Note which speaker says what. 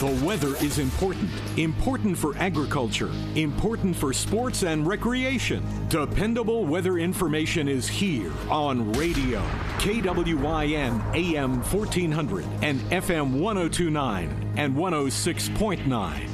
Speaker 1: The weather is important. Important for agriculture. Important for sports and recreation. Dependable weather information is here on radio. KWYN AM 1400 and FM 1029 and 106.9.